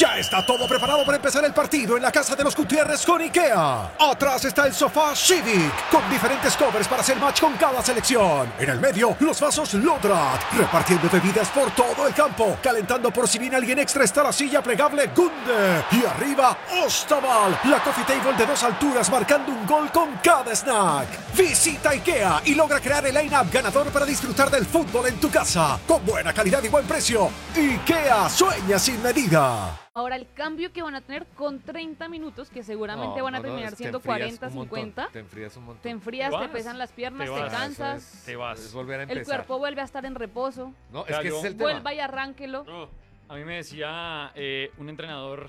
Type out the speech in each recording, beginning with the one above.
Ya está todo preparado para empezar el partido en la casa de los Gutiérrez con IKEA. Atrás está el sofá Civic, con diferentes covers para hacer match con cada selección. En el medio, los vasos Lodrat, repartiendo bebidas por todo el campo. Calentando por si viene alguien extra está la silla plegable Gunde. Y arriba, Ostaval, la coffee table de 2 alturas marcando un gol con cada snack. Visita IKEA y logra crear el line-up ganador para disfrutar del fútbol en tu casa. Con buena calidad y buen precio. IKEA sueña sin medida. Ahora, el cambio que van a tener con 30 minutos, que seguramente van a terminar siendo 40, 50. Te enfrías un montón. Te enfrías, te pesan las piernas, te cansas. Te vas. Es volver a empezar. El cuerpo vuelve a estar en reposo. No, es que ese es el tema. Vuelva y arránquelo. A mí me decía un entrenador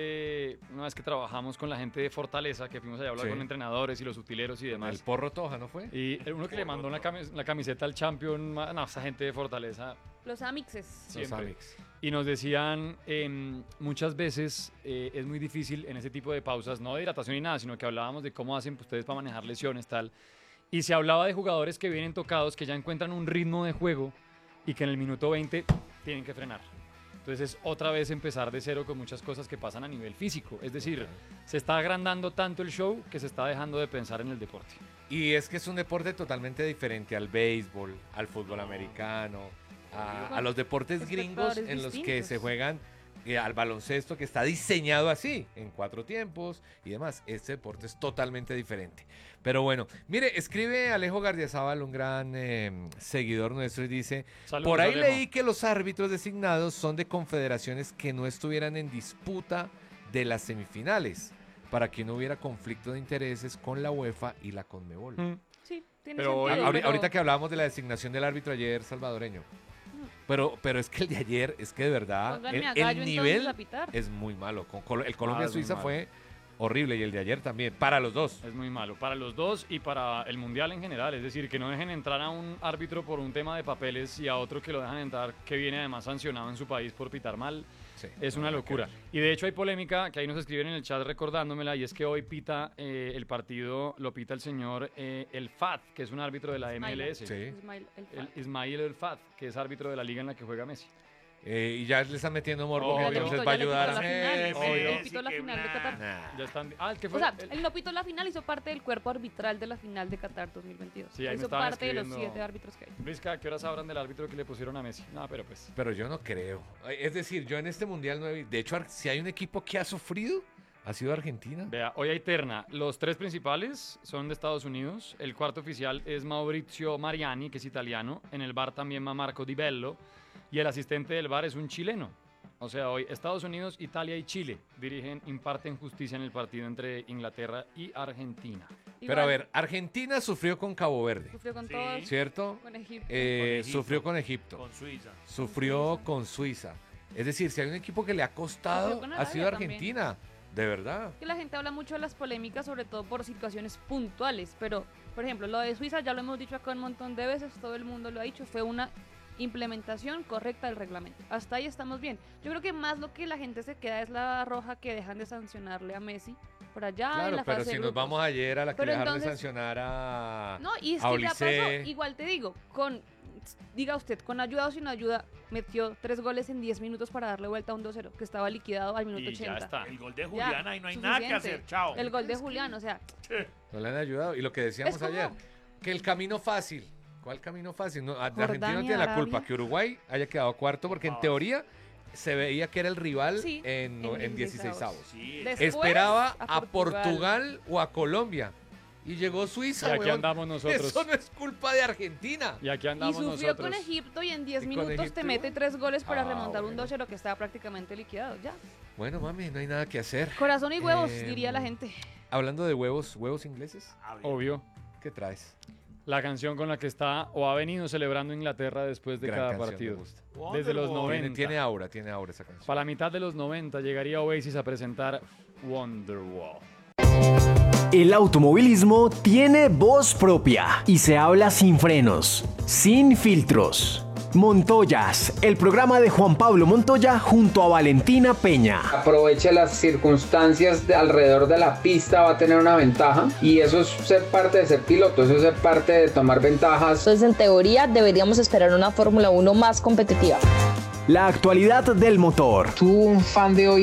de una vez que trabajamos con la gente de Fortaleza, que fuimos allá a hablar con entrenadores y los utileros y demás. El Porro Toja, ¿no fue? Y uno que le mandó la camiseta al Champion, no, esa gente de Fortaleza. Los Amixes. Siempre. Los Amix. Y nos decían, muchas veces es muy difícil en ese tipo de pausas, no de hidratación ni nada, sino que hablábamos de cómo hacen ustedes para manejar lesiones, tal. Y se hablaba de jugadores que vienen tocados, que ya encuentran un ritmo de juego y que en el minuto 20 tienen que frenar. Entonces es otra vez empezar de cero con muchas cosas que pasan a nivel físico. Es decir, se está agrandando tanto el show que se está dejando de pensar en el deporte. Y es que es un deporte totalmente diferente al béisbol, al fútbol americano, a los deportes gringos en los que se juegan, al baloncesto que está diseñado así, en 4 tiempos y demás. Este deporte es totalmente diferente. Pero bueno, mire, escribe Alejo Gardiazabal, un gran seguidor nuestro, y dice: Saludos, por ahí Alejo. leí que los árbitros designados son de confederaciones que no estuvieran en disputa de las semifinales, para que no hubiera conflicto de intereses con la UEFA y la Conmebol. Sí, tiene Pero sentido. Ahorita que hablábamos de la designación del árbitro ayer salvadoreño. Pero es que el de ayer, es que de verdad, Pónganme a el Gallo, nivel entonces, a pitar. es muy malo. El es Colombia-Suiza muy malo. fue horrible y el de ayer también, para los dos. Es muy malo, para los dos y para el Mundial en general. Es decir, que no dejen entrar a un árbitro por un tema de papeles y a otro que lo dejan entrar, que viene además sancionado en su país por pitar mal. Sí, Es una locura. Y de hecho hay polémica, que ahí nos escriben en el chat recordándomela, y es que hoy pita el partido, lo pita el señor El Fat, que es un árbitro de la MLS. Sí. Ismael, Ismail El Fat, que es árbitro de la liga en la que juega Messi. Y ya le están metiendo morbo, que Obvio. entonces va a ayudar a Él Obvio. pitó la final de Qatar. Ya están, el que O fue. sea, él no pitó la final, hizo parte del cuerpo arbitral de la final de Qatar 2022. Sí, ahí me hizo estaban parte de los escribiendo. 7 árbitros que hay. Luisca, ¿a qué horas sabrán del árbitro que le pusieron a Messi? No, pero pues. Pero yo no creo. Es decir, yo en este Mundial no he... De hecho, si hay un equipo que ha sufrido, ha sido Argentina. Vea, hoy hay terna. Los 3 principales son de Estados Unidos. El cuarto oficial es Maurizio Mariani, que es italiano. En el bar también va Marco Di Bello. Y el asistente del bar es un chileno. O sea, hoy Estados Unidos, Italia y Chile imparten justicia en el partido entre Inglaterra y Argentina. Pero a ver, Argentina sufrió con Cabo Verde, Sufrió con todos. ¿cierto? Con Egipto. Sufrió con Egipto. Con Suiza. Sufrió con Suiza. Es decir, si hay un equipo que le ha costado, Sufrió con ha Arabia sido también. Argentina. De verdad. Que la gente habla mucho de las polémicas, sobre todo por situaciones puntuales, pero, por ejemplo, lo de Suiza ya lo hemos dicho acá un montón de veces, todo el mundo lo ha dicho, fue una implementación correcta del reglamento. Hasta ahí estamos bien. Yo creo que más lo que la gente se queda es la roja que dejan de sancionarle a Messi por allá en Claro, la pero fase si de nos grupos. vamos ayer a la que Pero dejaron de entonces- sancionar a No, y es a que ya pasó, Olise. igual te digo, diga usted, con ayuda o sin ayuda, metió 3 goles en 10 minutos para darle vuelta a un 2-0, que estaba liquidado al minuto Y 80. ya está. El gol de Ya, Juliana y no hay nada que suficiente. hacer. Chao. El gol de Julián, o sea, No le han ayudado. Y lo que decíamos Es como- ayer, que el camino fácil. ¿Cuál camino fácil? No, Argentina no Jordania, tiene la culpa Arabia. que Uruguay haya quedado cuarto, porque en teoría se veía que era el rival Sí, en en 16avos. Sí, Después, Esperaba a Portugal. Portugal o a Colombia. Y llegó Suiza. Y aquí weón. andamos nosotros. Eso no es culpa de Argentina. Y aquí Y andamos sufrió nosotros. con Egipto y en 10 Y con minutos Egipto te mete igual. 3 goles para Ah, remontar un bueno. 2-0 que estaba prácticamente liquidado. Ya. Bueno, mami, no hay nada que hacer. Corazón y huevos, Em, diría la gente. Hablando de huevos ingleses, A ver. Obvio. ¿qué traes? La canción con la que está o ha venido celebrando Inglaterra después de Gran cada canción, me partido. gusta. Desde los Wonderwall. 90. Tiene aura esa canción. Para la mitad de los 90 llegaría Oasis a presentar Wonderwall. El automovilismo tiene voz propia y se habla sin frenos, sin filtros. Montoyas, el programa de Juan Pablo Montoya junto a Valentina Peña. Aproveche las circunstancias alrededor de la pista, va a tener una ventaja y eso es ser parte de ser piloto, eso es ser parte de tomar ventajas. Entonces, en teoría, deberíamos esperar una Fórmula 1 más competitiva. La actualidad del motor. Tú, un fan de hoy